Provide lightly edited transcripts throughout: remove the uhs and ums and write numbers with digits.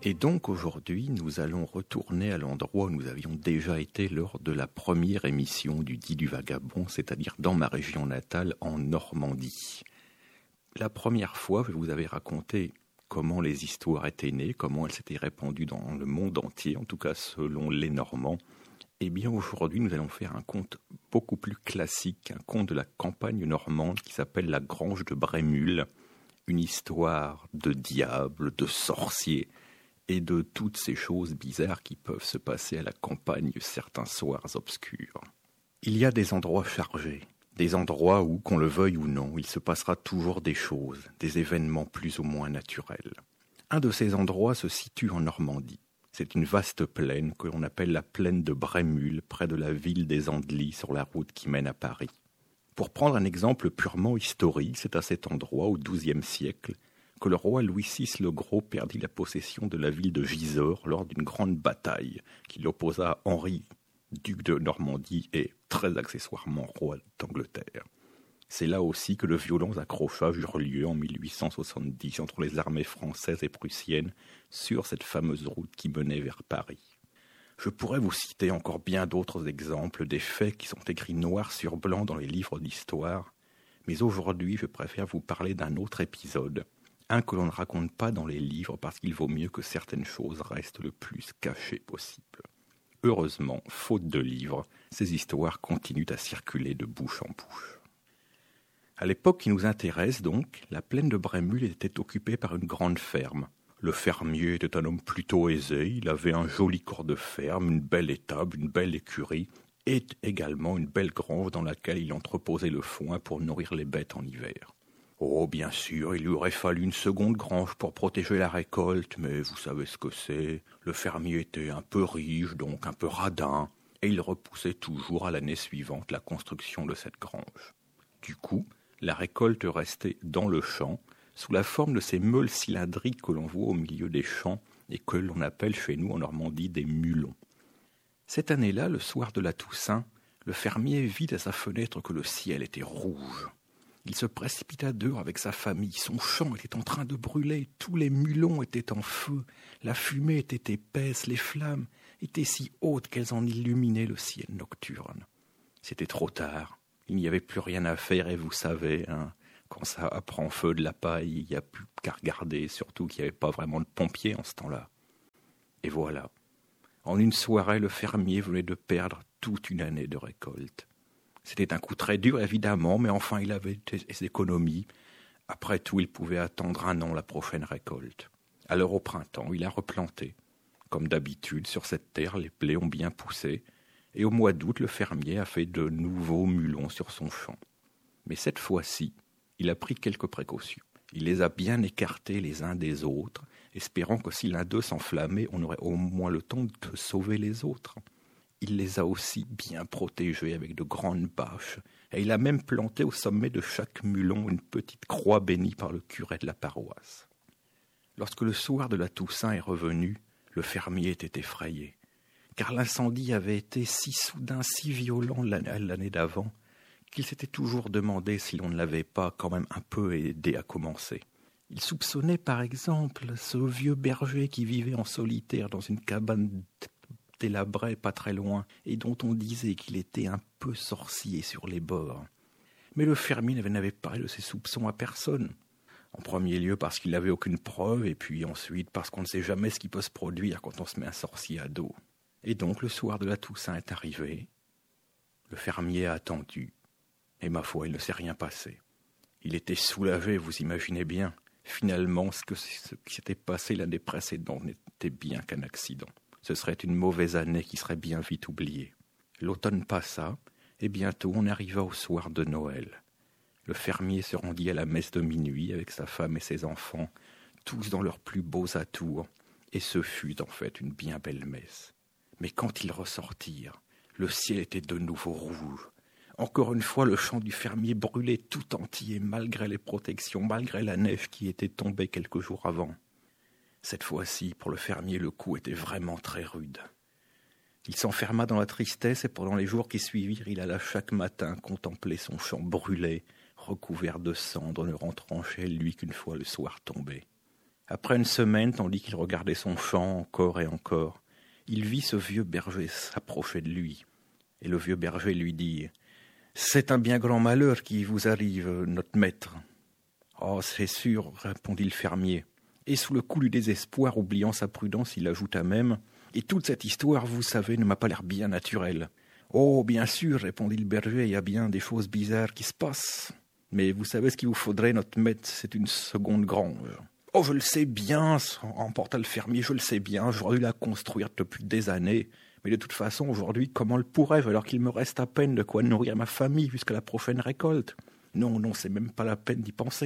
Et donc aujourd'hui, nous allons retourner à l'endroit où nous avions déjà été lors de la première émission du Dit du Vagabond, c'est-à-dire dans ma région natale, en Normandie. La première fois, je vous avais raconté comment les histoires étaient nées, comment elles s'étaient répandues dans le monde entier, en tout cas selon les Normands. Eh bien aujourd'hui, nous allons faire un conte beaucoup plus classique, un conte de la campagne normande qui s'appelle La Grange de Brémule, une histoire de diables, de sorciers, et de toutes ces choses bizarres qui peuvent se passer à la campagne certains soirs obscurs. Il y a des endroits chargés, des endroits où, qu'on le veuille ou non, il se passera toujours des choses, des événements plus ou moins naturels. Un de ces endroits se situe en Normandie. C'est une vaste plaine que l'on appelle la plaine de Brémule, près de la ville des Andelys, sur la route qui mène à Paris. Pour prendre un exemple purement historique, c'est à cet endroit, au XIIe siècle, que le roi Louis VI le Gros perdit la possession de la ville de Gisors lors d'une grande bataille qui l'opposa à Henri, duc de Normandie et, très accessoirement, roi d'Angleterre. C'est là aussi que de violents accrochages eurent lieu en 1870 entre les armées françaises et prussiennes sur cette fameuse route qui menait vers Paris. Je pourrais vous citer encore bien d'autres exemples des faits qui sont écrits noir sur blanc dans les livres d'histoire, mais aujourd'hui je préfère vous parler d'un autre épisode, un que l'on ne raconte pas dans les livres parce qu'il vaut mieux que certaines choses restent le plus cachées possible. Heureusement, faute de livres, ces histoires continuent à circuler de bouche en bouche. À l'époque qui nous intéresse donc, la plaine de Brémule était occupée par une grande ferme. Le fermier était un homme plutôt aisé, il avait un joli corps de ferme, une belle étable, une belle écurie, et également une belle grange dans laquelle il entreposait le foin pour nourrir les bêtes en hiver. Oh, bien sûr, il lui aurait fallu une seconde grange pour protéger la récolte, mais vous savez ce que c'est. Le fermier était un peu riche, donc un peu radin, et il repoussait toujours à l'année suivante la construction de cette grange. Du coup, la récolte restait dans le champ, sous la forme de ces meules cylindriques que l'on voit au milieu des champs et que l'on appelle chez nous en Normandie des mulons. Cette année-là, le soir de la Toussaint, le fermier vit à sa fenêtre que le ciel était rouge. Il se précipita dehors avec sa famille. Son champ était en train de brûler. Tous les mulons étaient en feu. La fumée était épaisse. Les flammes étaient si hautes qu'elles en illuminaient le ciel nocturne. C'était trop tard. Il n'y avait plus rien à faire et vous savez, quand ça prend feu de la paille, il n'y a plus qu'à regarder, surtout qu'il n'y avait pas vraiment de pompiers en ce temps-là. Et voilà. En une soirée, le fermier venait de perdre toute une année de récolte. C'était un coup très dur, évidemment, mais enfin, il avait des économies. Après tout, il pouvait attendre un an la prochaine récolte. Alors, au printemps, il a replanté. Comme d'habitude, sur cette terre, les blés ont bien poussé, et au mois d'août, le fermier a fait de nouveaux mulons sur son champ. Mais cette fois-ci, il a pris quelques précautions. Il les a bien écartés les uns des autres, espérant que si l'un d'eux s'enflammait, on aurait au moins le temps de sauver les autres. Il les a aussi bien protégés avec de grandes bâches, et il a même planté au sommet de chaque mulon une petite croix bénie par le curé de la paroisse. Lorsque le soir de la Toussaint est revenu, le fermier était effrayé, car l'incendie avait été si soudain, si violent l'année d'avant, qu'il s'était toujours demandé si l'on ne l'avait pas quand même un peu aidé à commencer. Il soupçonnait par exemple ce vieux berger qui vivait en solitaire dans une cabane délabré pas très loin, et dont on disait qu'il était un peu sorcier sur les bords. Mais le fermier n'avait parlé de ses soupçons à personne. En premier lieu parce qu'il n'avait aucune preuve, et puis ensuite parce qu'on ne sait jamais ce qui peut se produire quand on se met un sorcier à dos. Et donc le soir de la Toussaint est arrivé. Le fermier a attendu, et ma foi, il ne s'est rien passé. Il était soulagé, vous imaginez bien. Finalement, ce qui s'était passé l'année précédente n'était bien qu'un accident. Ce serait une mauvaise année qui serait bien vite oubliée. L'automne passa, et bientôt on arriva au soir de Noël. Le fermier se rendit à la messe de minuit avec sa femme et ses enfants, tous dans leurs plus beaux atours, et ce fut en fait une bien belle messe. Mais quand ils ressortirent, le ciel était de nouveau rouge. Encore une fois, le champ du fermier brûlait tout entier, malgré les protections, malgré la neige qui était tombée quelques jours avant. Cette fois-ci, pour le fermier, le coup était vraiment très rude. Il s'enferma dans la tristesse et pendant les jours qui suivirent, il alla chaque matin contempler son champ brûlé, recouvert de cendres, ne rentrant chez lui qu'une fois le soir tombé. Après une semaine, tandis qu'il regardait son champ encore et encore, il vit ce vieux berger s'approcher de lui. Et le vieux berger lui dit « C'est un bien grand malheur qui vous arrive, notre maître. »« Oh, c'est sûr, répondit le fermier. Et sous le coup du désespoir, oubliant sa prudence, il ajouta même « Et toute cette histoire, vous savez, ne m'a pas l'air bien naturelle. »« Oh, bien sûr, répondit le berger, il y a bien des choses bizarres qui se passent. Mais vous savez ce qu'il vous faudrait, notre maître, c'est une seconde grange. »« Oh, je le sais bien, emporta le fermier, je le sais bien, j'aurais dû la construire depuis des années. Mais de toute façon, aujourd'hui, comment le pourrais-je alors qu'il me reste à peine de quoi nourrir ma famille jusqu'à la prochaine récolte? Non, non, c'est même pas la peine d'y penser. »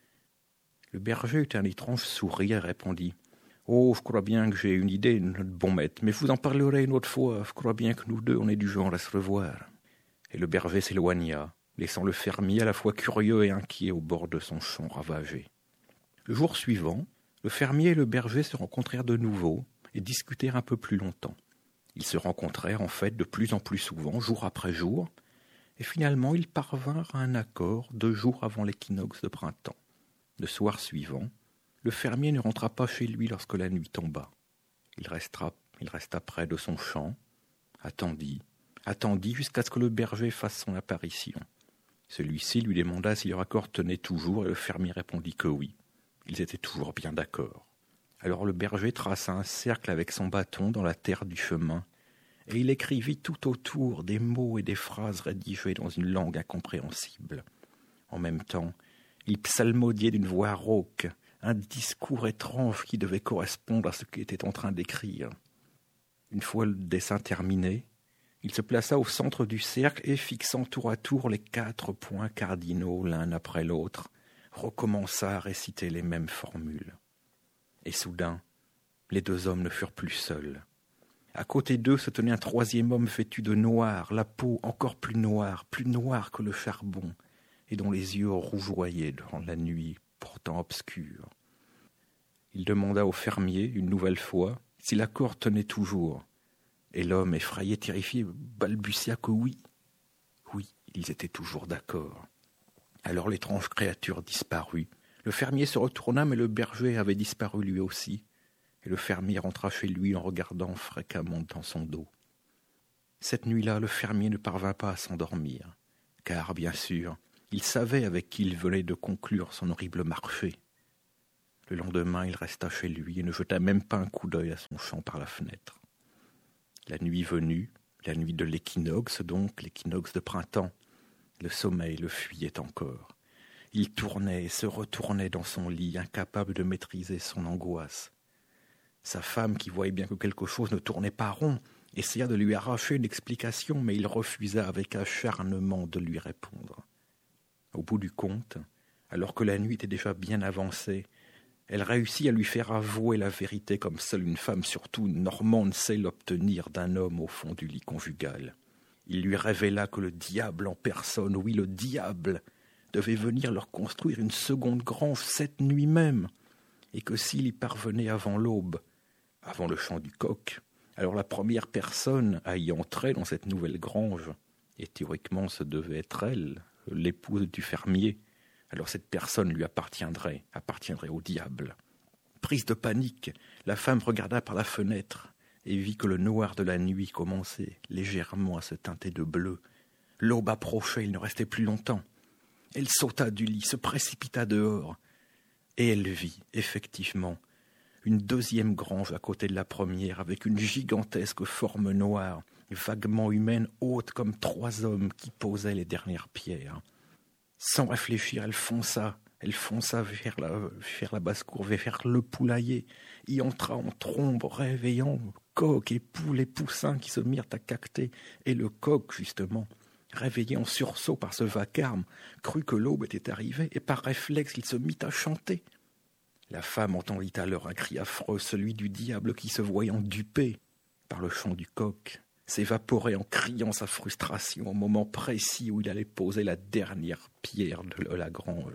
Le berger eut un étrange sourire et répondit « Oh, je crois bien que j'ai une idée, notre bon maître, mais je vous en parlerai une autre fois, je crois bien que nous deux, on est du genre à se revoir. » Et le berger s'éloigna, laissant le fermier à la fois curieux et inquiet au bord de son champ ravagé. Le jour suivant, le fermier et le berger se rencontrèrent de nouveau et discutèrent un peu plus longtemps. Ils se rencontrèrent en fait de plus en plus souvent, jour après jour, et finalement ils parvinrent à un accord 2 jours avant l'équinoxe de printemps. Le soir suivant, le fermier ne rentra pas chez lui lorsque la nuit tomba. Il resta près de son champ, attendit jusqu'à ce que le berger fasse son apparition. Celui-ci lui demanda si leur accord tenait toujours et le fermier répondit que oui. Ils étaient toujours bien d'accord. Alors le berger traça un cercle avec son bâton dans la terre du chemin, et il écrivit tout autour des mots et des phrases rédigés dans une langue incompréhensible. En même temps, il psalmodiait d'une voix rauque un discours étrange qui devait correspondre à ce qu'il était en train d'écrire. Une fois le dessin terminé, il se plaça au centre du cercle et, fixant tour à tour les 4 points cardinaux l'un après l'autre, recommença à réciter les mêmes formules. Et soudain, les 2 hommes ne furent plus seuls. À côté d'eux se tenait un 3e homme vêtu de noir, la peau encore plus noire que le charbon, et dont les yeux rougeoyaient dans la nuit pourtant obscure. Il demanda au fermier, une nouvelle fois, si l'accord tenait toujours, et l'homme, effrayé, terrifié, balbutia que oui. Oui, ils étaient toujours d'accord. Alors l'étrange créature disparut. Le fermier se retourna, mais le berger avait disparu lui aussi, et le fermier rentra chez lui en regardant fréquemment dans son dos. Cette nuit-là, le fermier ne parvint pas à s'endormir, car, bien sûr, il savait avec qui il venait de conclure son horrible marché. Le lendemain, il resta chez lui et ne jeta même pas un coup d'œil à son champ par la fenêtre. La nuit venue, la nuit de l'équinoxe donc, l'équinoxe de printemps, le sommeil le fuyait encore. Il tournait et se retournait dans son lit, incapable de maîtriser son angoisse. Sa femme, qui voyait bien que quelque chose ne tournait pas rond, essaya de lui arracher une explication, mais il refusa avec acharnement de lui répondre. Au bout du compte, alors que la nuit était déjà bien avancée, elle réussit à lui faire avouer la vérité comme seule une femme, surtout une normande, sait l'obtenir d'un homme au fond du lit conjugal. Il lui révéla que le diable en personne, oui, le diable, devait venir leur construire une seconde grange cette nuit même, et que s'il y parvenait avant l'aube, avant le chant du coq, alors la première personne à y entrer dans cette nouvelle grange, et théoriquement ce devait être elle, l'épouse du fermier, alors cette personne lui appartiendrait au diable. Prise de panique, la femme regarda par la fenêtre et vit que le noir de la nuit commençait légèrement à se teinter de bleu. L'aube approchait, il ne restait plus longtemps. Elle sauta du lit, se précipita dehors, et elle vit, effectivement, une 2e grange à côté de la première, avec une gigantesque forme noire, vaguement humaine, haute comme 3 hommes qui posaient les dernières pierres. Sans réfléchir, elle fonça vers la basse-cour, vers le poulailler, y entra en trombe, réveillant coq et poules et poussins qui se mirent à caqueter, et le coq, justement, réveillé en sursaut par ce vacarme, crut que l'aube était arrivée, et par réflexe il se mit à chanter. La femme entendit alors un cri affreux, celui du diable qui, se voyant dupé par le chant du coq, s'évaporait en criant sa frustration au moment précis où il allait poser la dernière pierre de la grange.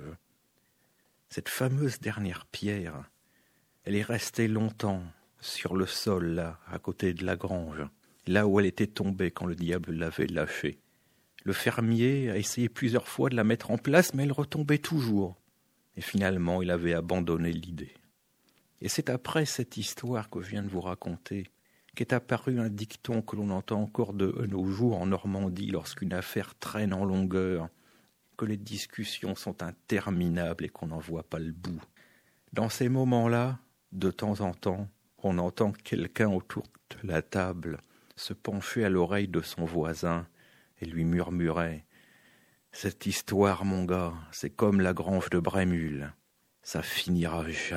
Cette fameuse dernière pierre, elle est restée longtemps sur le sol, là, à côté de la grange, là où elle était tombée quand le diable l'avait lâchée. Le fermier a essayé plusieurs fois de la mettre en place, mais elle retombait toujours. Et finalement, il avait abandonné l'idée. Et c'est après cette histoire que je viens de vous raconter qu'est apparu un dicton que l'on entend encore de nos jours en Normandie lorsqu'une affaire traîne en longueur, que les discussions sont interminables et qu'on n'en voit pas le bout. Dans ces moments-là, de temps en temps, on entend quelqu'un autour de la table se pencher à l'oreille de son voisin et lui murmurer « Cette histoire, mon gars, c'est comme la grange de Brémule, ça finira jamais. »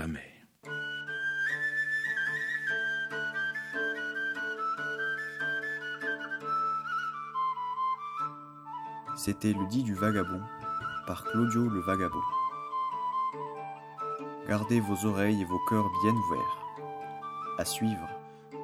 C'était Le Dit du Vagabond par Claudio le Vagabond. Gardez vos oreilles et vos cœurs bien ouverts. À suivre.